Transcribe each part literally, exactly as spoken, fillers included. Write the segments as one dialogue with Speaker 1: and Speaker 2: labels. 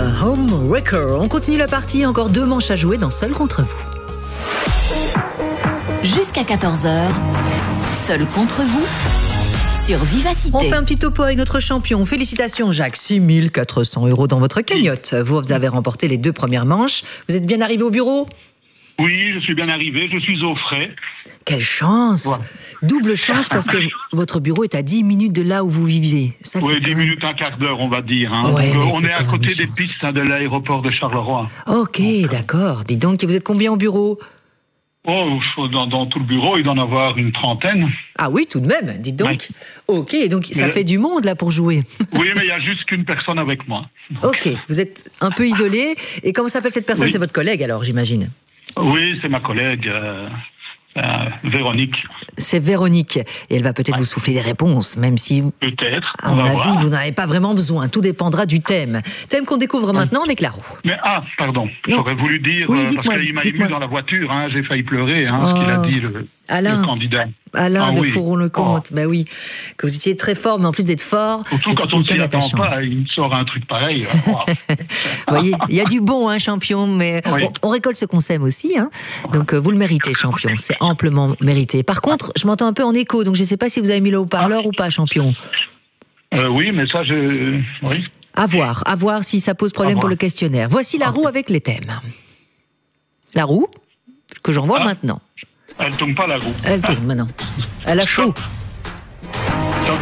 Speaker 1: Homewrecker. On continue la partie, encore deux manches à jouer dans Seul contre vous.
Speaker 2: Jusqu'à quatorze heures, Seul contre vous, sur Vivacité.
Speaker 1: On fait un petit topo avec notre champion. Félicitations Jacques, six mille quatre cents euros dans votre cagnotte. Vous avez remporté les deux premières manches. Vous êtes bien arrivé au bureau ?
Speaker 3: Oui, je suis bien arrivé, je suis au frais.
Speaker 1: Quelle chance!
Speaker 3: Ouais.
Speaker 1: Double chance parce que votre bureau est à dix minutes de là où vous vivez. Ça,
Speaker 3: Oui,
Speaker 1: c'est
Speaker 3: dix
Speaker 1: quand
Speaker 3: minutes, un quart d'heure, on va dire. Hein.
Speaker 1: Ouais,
Speaker 3: Donc,
Speaker 1: mais
Speaker 3: on
Speaker 1: c'est
Speaker 3: est à
Speaker 1: quand
Speaker 3: côté
Speaker 1: même
Speaker 3: des
Speaker 1: une chance.
Speaker 3: pistes hein, de l'aéroport de Charleroi.
Speaker 1: Ok, d'accord. Dis donc, vous êtes combien au bureau?
Speaker 3: Oh, dans, dans tout le bureau, il doit en avoir une trentaine.
Speaker 1: Ah oui, tout de même, dites donc.
Speaker 3: Ouais.
Speaker 1: Ok, donc ça
Speaker 3: Mais-
Speaker 1: fait du monde là pour jouer.
Speaker 3: Oui, mais il y a juste qu'une personne avec moi.
Speaker 1: Ok, vous êtes un peu isolé. Et comment s'appelle cette personne?
Speaker 3: Oui.
Speaker 1: C'est votre collègue alors, j'imagine.
Speaker 3: Oui, c'est ma collègue, euh, euh, Véronique.
Speaker 1: C'est Véronique. Et elle va peut-être
Speaker 3: Ouais.
Speaker 1: vous souffler des réponses, même si,
Speaker 3: Peut-être,
Speaker 1: à
Speaker 3: on
Speaker 1: mon
Speaker 3: va
Speaker 1: avis,
Speaker 3: voir.
Speaker 1: vous n'en avez pas vraiment besoin. Tout dépendra du thème. Thème qu'on découvre maintenant avec la roue.
Speaker 3: Mais ah, pardon,
Speaker 1: Non.
Speaker 3: j'aurais voulu dire,
Speaker 1: Oui,
Speaker 3: euh,
Speaker 1: dites-moi,
Speaker 3: parce qu'il m'a
Speaker 1: dites-moi.
Speaker 3: ému dans la voiture, hein, j'ai failli pleurer, hein, ce
Speaker 1: Oh.
Speaker 3: qu'il a dit, le,
Speaker 1: Alain.
Speaker 3: le candidat.
Speaker 1: Alain
Speaker 3: Ah
Speaker 1: de
Speaker 3: oui.
Speaker 1: Fourron-le-Comte, bah oui, que vous étiez très fort, mais en plus d'être fort,
Speaker 3: Surtout
Speaker 1: c'est
Speaker 3: quand on
Speaker 1: quelqu'un
Speaker 3: s'y attend
Speaker 1: d'attachant.
Speaker 3: pas, il me sort un truc pareil. euh, wow.
Speaker 1: Vous voyez, il y a du bon, hein, champion, mais
Speaker 3: Oui.
Speaker 1: on, on récolte ce qu'on sème aussi, hein. Donc euh, vous le méritez, champion, c'est amplement mérité. Par contre, je m'entends un peu en écho, donc je ne sais pas si vous avez mis le haut-parleur ou pas, champion.
Speaker 3: Euh, oui, mais ça, je... Oui.
Speaker 1: À voir, à voir si ça pose problème
Speaker 3: À
Speaker 1: pour
Speaker 3: voir.
Speaker 1: le questionnaire. Voici la
Speaker 3: Ok.
Speaker 1: roue avec les thèmes. La roue, que j'envoie
Speaker 3: Ah.
Speaker 1: maintenant.
Speaker 3: Elle tombe pas la roue.
Speaker 1: Elle tourne maintenant. Elle a chaud.
Speaker 3: Donc,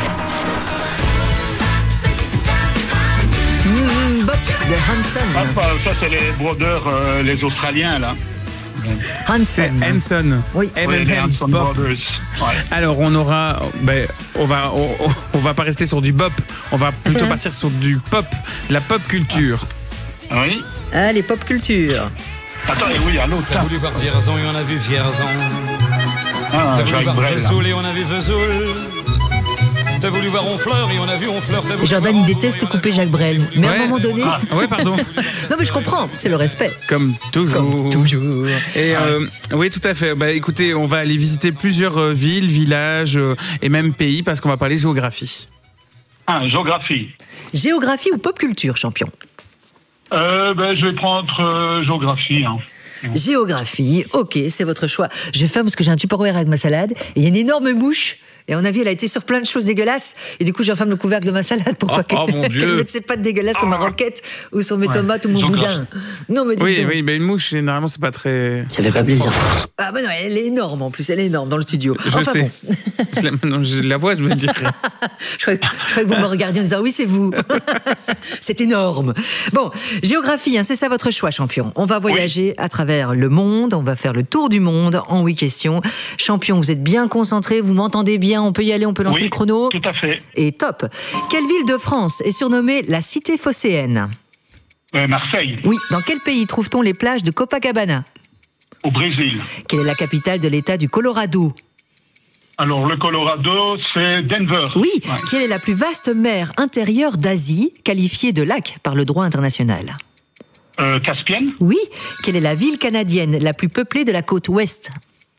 Speaker 1: Mmh, Bop de Hanson.
Speaker 3: ah, bah, ça, c'est les brodeurs, euh, les Australiens, là.
Speaker 4: C'est
Speaker 1: Hanson.
Speaker 4: Hanson.
Speaker 1: Oui.
Speaker 3: Oui,
Speaker 4: M and
Speaker 3: les
Speaker 4: M
Speaker 3: Hanson
Speaker 4: Bop.
Speaker 3: Brothers. Ouais.
Speaker 4: Alors on aura, ben, on va, on, on va pas rester sur du bop, on va plutôt
Speaker 1: Mhm.
Speaker 4: partir sur du pop, de la pop culture.
Speaker 3: Oui.
Speaker 1: Allez, pop culture.
Speaker 3: Attends, et oui, à l'autre,
Speaker 5: T'as
Speaker 3: ça.
Speaker 5: voulu voir Vierzon et on a vu Vierzon.
Speaker 3: Ah,
Speaker 5: T'as voulu
Speaker 3: Jacques
Speaker 5: voir
Speaker 3: Brel, là.
Speaker 5: Vesoul et on a vu Vesoul. T'as voulu voir Honfleur et on a vu Honfleur. T'as voulu
Speaker 1: Jordan,
Speaker 5: voir
Speaker 1: il
Speaker 5: Honfleur
Speaker 1: déteste
Speaker 5: et on a
Speaker 1: couper
Speaker 5: vu
Speaker 1: Jacques Brel.
Speaker 5: Honfleur.
Speaker 1: Mais à un
Speaker 4: Ouais.
Speaker 1: moment donné...
Speaker 4: Ah, ouais, pardon.
Speaker 1: Non, mais je comprends, c'est le respect.
Speaker 4: Comme toujours.
Speaker 1: Comme toujours.
Speaker 4: Et euh, oui, tout à fait. Bah, écoutez, on va aller visiter plusieurs euh, villes, villages euh, et même pays parce qu'on va parler géographie.
Speaker 3: Ah, géographie.
Speaker 1: Géographie ou pop culture, champion?
Speaker 3: Euh, ben, je vais prendre euh, géographie. Hein.
Speaker 1: Géographie, ok, c'est votre choix. Je ferme parce que j'ai un tupperware avec ma salade et il y a une énorme mouche. Et à mon avis, elle a été sur plein de choses dégueulasses. Et du coup, je referme le couvercle de ma salade pour
Speaker 4: Oh,
Speaker 1: pas qu'elle
Speaker 4: oh, mon Dieu.
Speaker 1: qu'elle mette ses pattes dégueulasses sur ma roquette ou sur mes
Speaker 3: Ouais.
Speaker 1: tomates ou mon
Speaker 3: Donc,
Speaker 1: boudin. Non, mais dites
Speaker 4: Oui,
Speaker 1: donc.
Speaker 4: oui, mais une mouche, généralement, c'est pas très.
Speaker 1: Ça fait pas plaisir. Ah bah non, elle est énorme en plus, elle est énorme dans le studio.
Speaker 4: Je
Speaker 1: Enfin
Speaker 4: sais.
Speaker 1: bon.
Speaker 4: Je la, non, je la vois, je me dis.
Speaker 1: Je croyais, je croyais que vous me regardiez en disant oui, c'est vous. C'est énorme. Bon, géographie, hein, c'est ça votre choix, champion. On va voyager à travers le monde, on va faire le tour du monde en huit questions. Champion, vous êtes bien concentré, vous m'entendez bien, on peut y aller, on peut lancer
Speaker 3: Oui,
Speaker 1: le chrono.
Speaker 3: tout à fait.
Speaker 1: Et top. Quelle ville de France est surnommée la cité phocéenne?
Speaker 3: Euh, Marseille,
Speaker 1: Oui, dans quel pays trouve-t-on les plages de Copacabana?
Speaker 3: au Brésil.
Speaker 1: Quelle est la capitale de l'État du Colorado?
Speaker 3: Alors, le Colorado, c'est Denver.
Speaker 1: Oui,
Speaker 3: Ouais.
Speaker 1: quelle est la plus vaste mer intérieure d'Asie, qualifiée de lac par le droit international?
Speaker 3: Euh, Caspienne.
Speaker 1: Oui, quelle est la ville canadienne la plus peuplée de la côte ouest?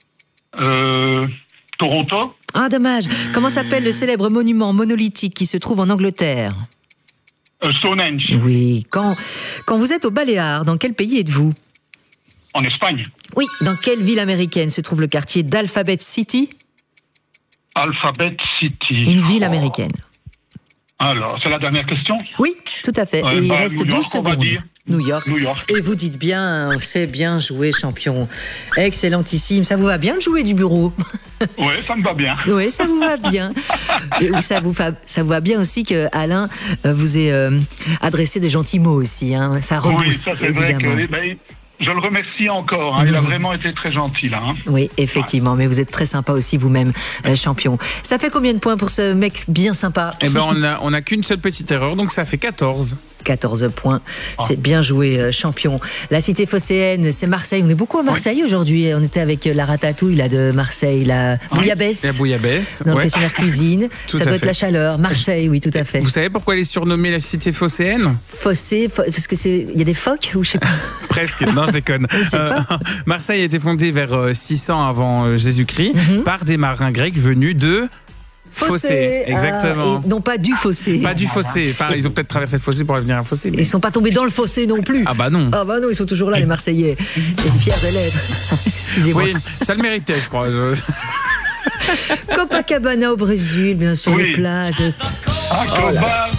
Speaker 3: Euh, Toronto.
Speaker 1: Ah, dommage. Comment s'appelle le célèbre monument monolithique qui se trouve en Angleterre?
Speaker 3: Euh, Stonehenge.
Speaker 1: Oui, quand, quand vous êtes au Baléares, dans quel pays êtes-vous?
Speaker 3: En Espagne.
Speaker 1: Oui, dans quelle ville américaine se trouve le quartier d'Alphabet City?
Speaker 3: Alphabet City.
Speaker 1: Une ville
Speaker 3: Oh.
Speaker 1: américaine.
Speaker 3: Alors, c'est la dernière question.
Speaker 1: Oui, tout à fait.
Speaker 3: Ouais,
Speaker 1: Et il
Speaker 3: bah,
Speaker 1: reste
Speaker 3: New
Speaker 1: douze
Speaker 3: York, on va
Speaker 1: secondes.
Speaker 3: dire.
Speaker 1: New York.
Speaker 3: New York.
Speaker 1: Et vous dites bien, c'est bien joué, champion. Excellentissime. Ça vous va bien de jouer du bureau?
Speaker 3: Oui, ça me va bien.
Speaker 1: Oui, ça vous va bien. Et ça vous, fa- ça vous va bien aussi que Alain euh, vous ait euh, adressé de gentils mots aussi. Hein. Ça
Speaker 3: Oui,
Speaker 1: rebooste,
Speaker 3: ça c'est vrai
Speaker 1: évidemment.
Speaker 3: que eh ben, je le remercie encore. Hein, Il a vraiment été très gentil là. Hein.
Speaker 1: Oui, effectivement, mais vous êtes très sympa aussi vous-même, euh, champion. Ça fait combien de points pour ce mec bien sympa?
Speaker 4: Eh ben, on a, on a qu'une seule petite erreur, donc ça fait quatorze.
Speaker 1: quatorze points. C'est bien joué, euh, champion. La cité phocéenne, c'est Marseille. On est beaucoup à Marseille aujourd'hui. On était avec euh, la ratatouille là, de Marseille, la bouillabaisse.
Speaker 4: La bouillabaisse.
Speaker 1: Dans le
Speaker 4: ouais.
Speaker 1: questionnaire cuisine.
Speaker 4: Tout
Speaker 1: Ça
Speaker 4: à
Speaker 1: doit être
Speaker 4: fait.
Speaker 1: la chaleur. Marseille, oui, tout à fait.
Speaker 4: Vous savez pourquoi elle est surnommée la cité phocéenne?
Speaker 1: Fossé, fo- parce que c'est, il y a des phoques ou je sais pas.
Speaker 4: Presque, non je déconne.
Speaker 1: Je sais pas.
Speaker 4: Marseille a été fondée vers euh, six cents avant euh, Jésus-Christ
Speaker 1: Mhm.
Speaker 4: par des marins grecs venus de Fossé, exactement.
Speaker 1: Ah, et non pas du fossé.
Speaker 4: Pas du fossé. Enfin, ils ont peut-être traversé le fossé pour devenir un fossé. Mais...
Speaker 1: Ils sont pas tombés dans le fossé non plus.
Speaker 4: Ah bah non.
Speaker 1: Ah bah non, ils sont toujours là, les Marseillais. Et fiers de l'être. Excusez-moi.
Speaker 4: Oui, ça le méritait, je crois.
Speaker 1: Copacabana au Brésil, bien sûr,
Speaker 3: Oui.
Speaker 1: les plages.
Speaker 3: Ah, Copa,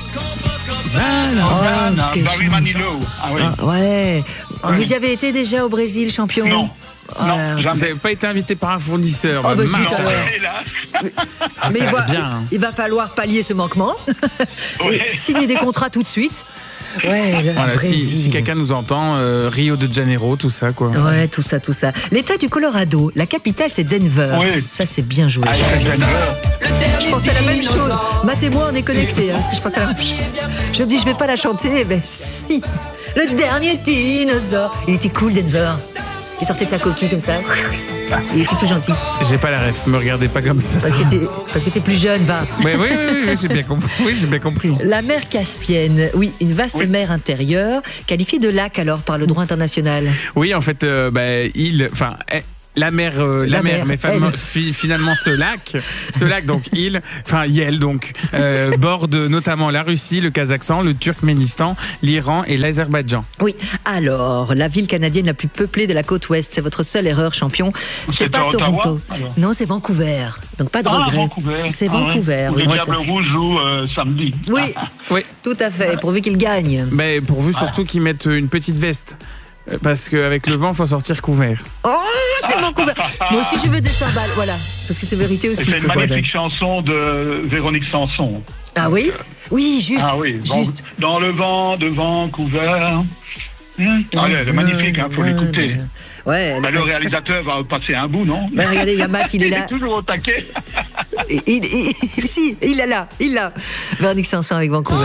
Speaker 1: Oh, qu'est-ce-
Speaker 3: Barry Manilow. Ah oui.
Speaker 1: Ah, ouais.
Speaker 3: Ouais.
Speaker 1: Vous y avez été déjà au Brésil, champion?
Speaker 3: Non.
Speaker 1: Voilà.
Speaker 3: Non,
Speaker 4: Vous
Speaker 3: jamais.
Speaker 4: n'avez pas été invité par un fournisseur.
Speaker 1: Oh, bah,
Speaker 4: mince.
Speaker 1: zut, alors.
Speaker 3: Hélas.
Speaker 4: Ah,
Speaker 1: Mais
Speaker 4: ça
Speaker 1: il
Speaker 4: a
Speaker 1: va,
Speaker 4: l'air bien. hein.
Speaker 1: il va falloir pallier ce manquement.
Speaker 3: Oui.
Speaker 1: Signer des contrats tout de suite. Ouais, le
Speaker 4: Voilà, si,
Speaker 1: Brésil.
Speaker 4: si quelqu'un nous entend, euh, Rio de Janeiro, tout ça, quoi.
Speaker 1: Ouais, tout ça, tout ça. L'État du Colorado, la capitale, c'est Denver.
Speaker 3: Oui.
Speaker 1: Ça, c'est bien joué.
Speaker 3: Ah, il y a Denver.
Speaker 1: Je pensais à la même chose. Matt et moi, on est connectés, hein, parce que je pensais à la même chose. Je me dis, je vais pas la chanter, mais si. Le dernier dinosaure. Il était cool, Denver. Il sortait de sa coquille comme ça. Il était tout gentil.
Speaker 4: J'ai pas la ref, me regardez pas comme ça.
Speaker 1: Parce que t'es, parce que t'es plus jeune, va.
Speaker 4: Oui, oui, oui, oui, oui, j'ai bien compris. Oui, j'ai bien compris.
Speaker 1: La mer Caspienne, oui, une vaste
Speaker 3: Oui.
Speaker 1: mer intérieure, qualifiée de lac alors par le droit international.
Speaker 4: Oui, en fait, euh, bah, il, enfin, eh, la mer, euh, la,
Speaker 1: La
Speaker 4: mer,
Speaker 1: mer,
Speaker 4: mais fam-
Speaker 1: elle.
Speaker 4: fi- finalement ce lac, ce lac donc il, enfin Yel donc euh, borde notamment la Russie, le Kazakhstan, le Turkménistan, l'Iran et l'Azerbaïdjan.
Speaker 1: Oui, alors, la ville canadienne la plus peuplée de la côte ouest, c'est votre seule erreur, champion. C'est
Speaker 3: C'est
Speaker 1: pas
Speaker 3: Ottawa,
Speaker 1: Toronto.
Speaker 3: alors.
Speaker 1: Non, c'est Vancouver. Donc pas de
Speaker 3: Ah,
Speaker 1: regret.
Speaker 3: Vancouver.
Speaker 1: C'est
Speaker 3: Ah, ouais.
Speaker 1: Vancouver.
Speaker 3: Où
Speaker 1: oui,
Speaker 3: le
Speaker 1: tout
Speaker 3: Diable
Speaker 1: à fait.
Speaker 3: Rouge joue euh, samedi.
Speaker 1: Oui,
Speaker 4: Oui,
Speaker 1: tout à fait, pourvu qu'il gagne.
Speaker 4: mais pourvu surtout qu'ils mettent une petite veste. Euh, Parce qu'avec le vent, faut sortir couvert.
Speaker 1: Oh, c'est Vancouver. Moi aussi, je veux des cymbales, voilà. Parce que c'est vérité
Speaker 3: Et
Speaker 1: aussi.
Speaker 3: c'est une
Speaker 1: quoi.
Speaker 3: magnifique chanson de Véronique Sanson.
Speaker 1: Ah oui Oui, juste.
Speaker 3: Ah oui, Van-
Speaker 1: juste.
Speaker 3: dans le vent de Vancouver. Hum. Ah, elle est magnifique, il faut l'écouter.
Speaker 1: Ouais, elle-
Speaker 3: Bah, le réalisateur va passer un bout, non?
Speaker 1: Bah, regardez, il y a Matt, il est là.
Speaker 3: toujours au taquet.
Speaker 1: Il, il- il- si, il est là, il l'a. Véronique Sanson avec Vancouver.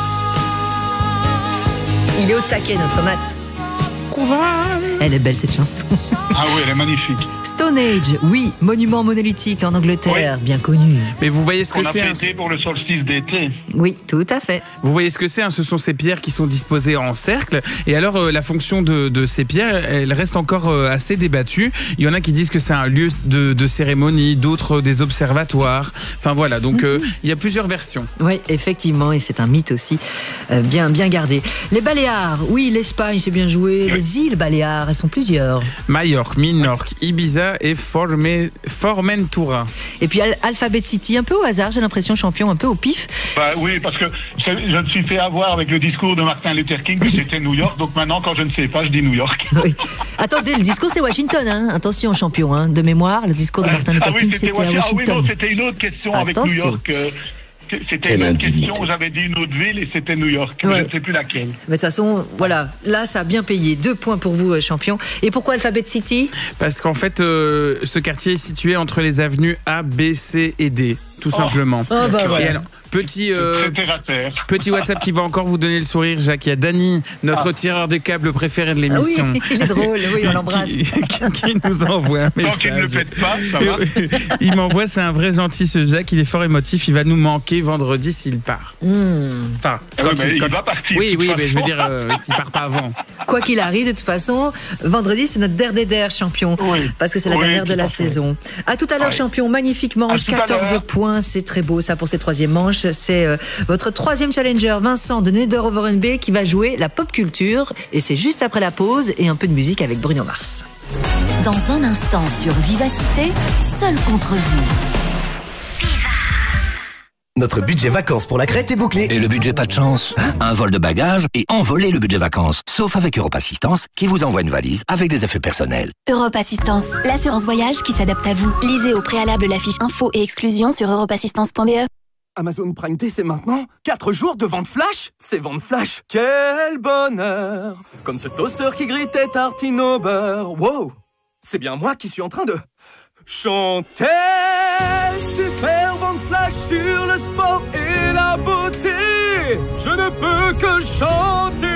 Speaker 1: Il est au taquet, notre Matt. Elle est belle, cette chanson.
Speaker 3: Ah oui, elle est magnifique.
Speaker 1: Stone Age, oui, monument monolithique en Angleterre, bien connu.
Speaker 4: Mais vous voyez ce que
Speaker 3: On a
Speaker 4: c'est hein,
Speaker 3: fêté pour le solstice d'été.
Speaker 1: Oui, tout à fait.
Speaker 4: Vous voyez ce que c'est hein, ce sont ces pierres qui sont disposées en cercle. Et alors, euh, la fonction de, de ces pierres, elle reste encore euh, assez débattue. Il y en a qui disent que c'est un lieu de, de cérémonie, d'autres euh, des observatoires. Enfin voilà, donc euh, il y a plusieurs versions.
Speaker 1: Oui, effectivement, et c'est un mythe aussi, euh, bien, bien gardé. Les Baléares, oui, l'Espagne, c'est bien joué. Les îles Baléares, elles sont plusieurs.
Speaker 4: Majorque, Minorque, Ibiza et Forme- Formentura.
Speaker 1: Et puis Al- Alphabet City, un peu au hasard, j'ai l'impression, champion, un peu au pif.
Speaker 3: Bah, oui, parce que je, je me suis fait avoir avec le discours de Martin Luther King que c'était New York. Donc maintenant, quand je ne sais pas, je dis New York.
Speaker 1: Oui. Attendez, le discours c'est Washington, hein. Attention champion, hein. De mémoire, le discours de Martin Luther
Speaker 3: ah oui,
Speaker 1: King
Speaker 3: c'était
Speaker 1: c'était à
Speaker 3: Washington. Ah oui,
Speaker 1: Washington.
Speaker 3: non, c'était une autre question avec New
Speaker 1: Attention.
Speaker 3: York. euh, C'était
Speaker 6: Quelle
Speaker 3: une autre
Speaker 6: indignité.
Speaker 3: question, j'avais dit une autre ville et c'était New York.
Speaker 1: Ouais.
Speaker 3: Je ne sais plus laquelle.
Speaker 1: Mais de toute façon, voilà, là ça a bien payé. Deux points pour vous, euh, champion. Et pourquoi Alphabet City?
Speaker 4: Parce qu'en fait, euh, ce quartier est situé entre les avenues A, B, C et D, tout simplement.
Speaker 1: Oh bah
Speaker 4: Et
Speaker 1: voilà.
Speaker 4: alors, petit, euh,
Speaker 3: Très terre à terre.
Speaker 4: petit WhatsApp qui va encore vous donner le sourire, Jacques. Il y a Dany, notre tireur de câbles préféré de
Speaker 1: Ah oui,
Speaker 4: l'émission.
Speaker 1: il est drôle, oui, on l'embrasse.
Speaker 4: Qui, qui- qui nous envoie un
Speaker 3: Tant qu'il ne le
Speaker 4: message.
Speaker 3: pète pas, ça va.
Speaker 4: Il m'envoie, c'est un vrai gentil ce Jacques, il est fort émotif, il va nous manquer vendredi s'il part.
Speaker 1: Hmm.
Speaker 4: Enfin,
Speaker 3: Ah ouais, mais il va partir,
Speaker 4: Oui,
Speaker 3: de toute
Speaker 4: oui, mais je veux
Speaker 3: façon.
Speaker 4: dire, euh, s'il part pas avant.
Speaker 1: Quoi qu'il arrive, de toute façon, vendredi c'est notre der champion.
Speaker 3: Oui.
Speaker 1: Parce que c'est la
Speaker 3: Oui,
Speaker 1: dernière de
Speaker 3: tout
Speaker 1: la
Speaker 3: à fait.
Speaker 1: saison. À tout à l'heure,
Speaker 3: Oui.
Speaker 1: champion, magnifique manche,
Speaker 3: À tout à
Speaker 1: quatorze
Speaker 3: l'heure.
Speaker 1: points, c'est très beau ça pour cette troisième manche. C'est euh, votre troisième challenger, Vincent de Nether Over N B, qui va jouer la pop culture. Et c'est juste après la pause et un peu de musique avec Bruno Mars.
Speaker 2: Dans un instant sur Vivacité, seul contre vous.
Speaker 6: Notre budget vacances pour la Crète est bouclé.
Speaker 7: Et le budget pas de chance. Un vol de bagages et envoler le budget vacances. Sauf avec Europe Assistance, qui vous envoie une valise avec des effets personnels.
Speaker 8: Europe Assistance, l'assurance voyage qui s'adapte à vous. Lisez au préalable la fiche info et exclusion sur europe assistance point b e.
Speaker 9: Amazon Prime Day, c'est maintenant. Quatre jours de vente flash. C'est vente flash. Quel bonheur. Comme ce toaster qui grille tes tartines au beurre. Wow. C'est bien moi qui suis en train de chanter. Super vente flash sur le sport et la beauté. Je ne peux que chanter.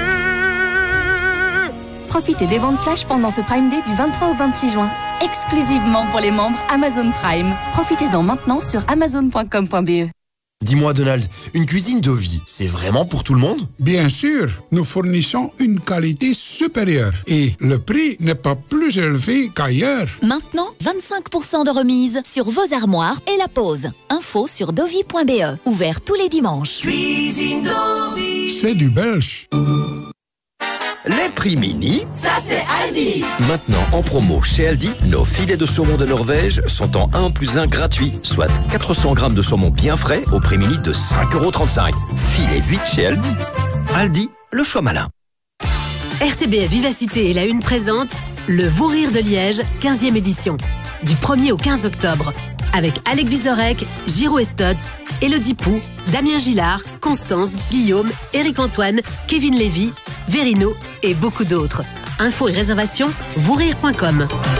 Speaker 8: Profitez des ventes flash pendant ce Prime Day du vingt-trois au vingt-six juin. Exclusivement pour les membres Amazon Prime. Profitez-en maintenant sur amazon point com point b e.
Speaker 6: Dis-moi Donald, une cuisine Dovi, c'est vraiment pour tout le monde?
Speaker 10: Bien sûr, nous fournissons une qualité supérieure et le prix n'est pas plus élevé qu'ailleurs.
Speaker 2: Maintenant, vingt-cinq pour cent de remise sur vos armoires et la pose. Info sur dovi point b e. Ouvert tous les dimanches.
Speaker 10: Cuisine Dovi. C'est du belge.
Speaker 7: Les prix mini,
Speaker 2: ça c'est Aldi.
Speaker 7: Maintenant en promo chez Aldi, nos filets de saumon de Norvège sont en un plus un gratuit, soit quatre cents grammes de saumon bien frais au prix mini de cinq euros trente-cinq. Filez vite chez Aldi. Aldi, le choix malin.
Speaker 11: R T B F Vivacité et la Une présente le Vous Rire de Liège, quinzième édition, du premier au quinze octobre, avec Alec Vizorek, Giro Estotz, Élodie Pou, Damien Gillard, Constance, Guillaume, Éric Antoine, Kevin Lévy, Verino et beaucoup d'autres. Infos et réservations, vous rire point com.